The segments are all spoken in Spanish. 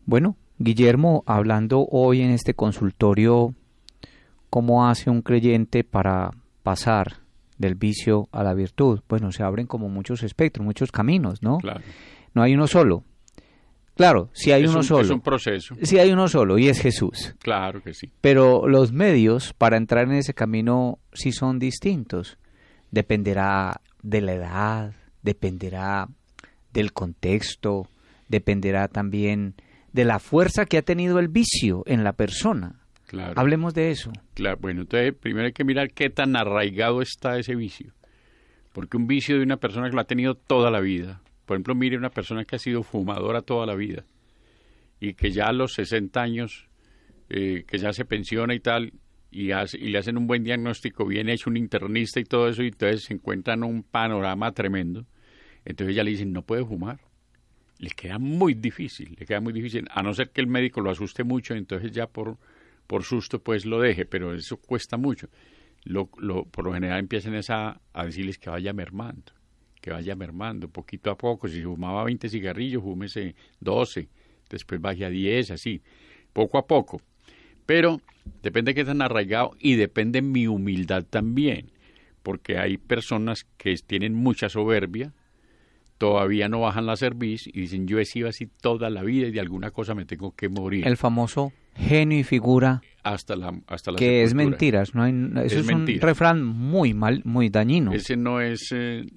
Bueno, Guillermo, hablando hoy en este consultorio, ¿cómo hace un creyente para pasar del vicio a la virtud? Bueno, se abren como muchos espectros, muchos caminos, ¿no? Claro. No hay uno solo. Claro, sí hay uno solo. Es un proceso. Sí hay uno solo y es Jesús. Claro que sí. Pero los medios para entrar en ese camino sí son distintos. Dependerá de la edad, dependerá del contexto, dependerá también de la fuerza que ha tenido el vicio en la persona. Claro. Hablemos de eso. Claro. Bueno, entonces primero hay que mirar qué tan arraigado está ese vicio. Porque un vicio de una persona que lo ha tenido toda la vida, por ejemplo, mire una persona que ha sido fumadora toda la vida y que ya a los 60 años, que ya se pensiona y tal, y le hacen un buen diagnóstico, bien hecho, un internista y todo eso, y entonces se encuentran un panorama tremendo. Entonces ya le dicen, no puede fumar. Le queda muy difícil, a no ser que el médico lo asuste mucho, entonces ya por susto pues lo deje, pero eso cuesta mucho. Por lo general empiezan a decirles que vaya mermando, poquito a poco. Si fumaba 20 cigarrillos, fúmese 12, después baje a 10, así, poco a poco. Pero depende de qué tan arraigado y depende de mi humildad también, porque hay personas que tienen mucha soberbia, todavía no bajan la cerviz y dicen, yo he sido así toda la vida y de alguna cosa me tengo que morir. El famoso genio y figura hasta la que sepultura. Es mentiras, eso es un refrán muy dañino. Ese no es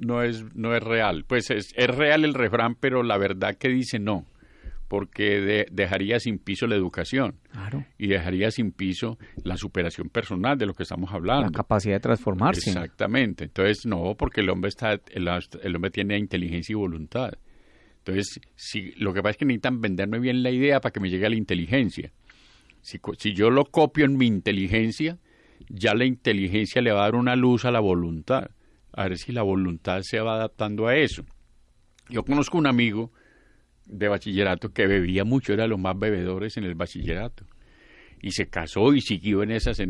real. Pues es real el refrán, pero la verdad que dice no, porque dejaría sin piso la educación. Claro. Y dejaría sin piso la superación personal de lo que estamos hablando. La capacidad de transformarse. Exactamente. Entonces no, porque el hombre tiene inteligencia y voluntad. Entonces, lo que pasa es que necesitan venderme bien la idea para que me llegue a la inteligencia. Si yo lo copio en mi inteligencia, ya la inteligencia le va a dar una luz a la voluntad. A ver si la voluntad se va adaptando a eso. Yo conozco un amigo de bachillerato que bebía mucho, era de los más bebedores en el bachillerato. Y se casó y siguió en esas,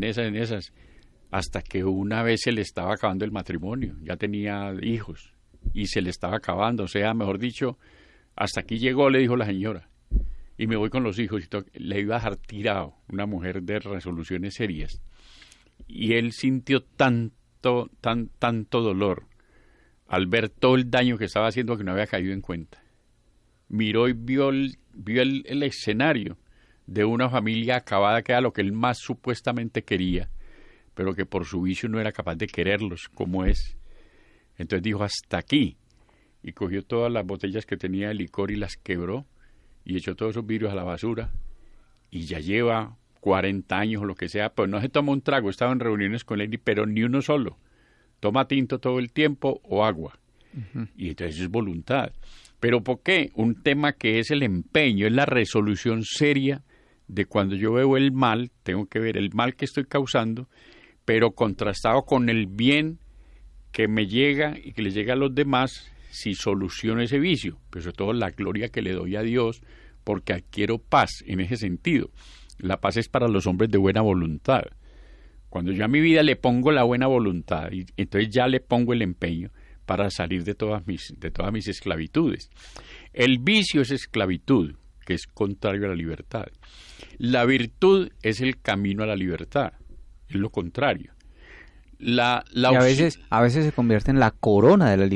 hasta que una vez se le estaba acabando el matrimonio. Ya tenía hijos y se le estaba acabando. O sea, mejor dicho, hasta aquí llegó, le dijo la señora. Y me voy con los hijos, le iba a dejar tirado, una mujer de resoluciones serias. Y él sintió tanto dolor al ver todo el daño que estaba haciendo que no había caído en cuenta. Miró y vio el escenario de una familia acabada, que era lo que él más supuestamente quería, pero que por su vicio no era capaz de quererlos como es. Entonces dijo, hasta aquí. Y cogió todas las botellas que tenía de licor y las quebró, y echó todos esos vidrios a la basura, y ya lleva 40 años o lo que sea, pues no se toma un trago, estaba en reuniones con él, pero ni uno solo, toma tinto todo el tiempo o agua, y entonces eso es voluntad. ¿Pero por qué? Un tema que es el empeño, es la resolución seria de cuando yo veo el mal, tengo que ver el mal que estoy causando, pero contrastado con el bien que me llega y que le llega a los demás, si soluciono ese vicio, pero sobre todo la gloria que le doy a Dios, porque adquiero paz en ese sentido. La paz es para los hombres de buena voluntad. Cuando yo a mi vida le pongo la buena voluntad, y entonces ya le pongo el empeño para salir de todas mis esclavitudes. El vicio es esclavitud, que es contrario a la libertad. La virtud es el camino a la libertad, es lo contrario. Y a veces se convierte en la corona de la libertad.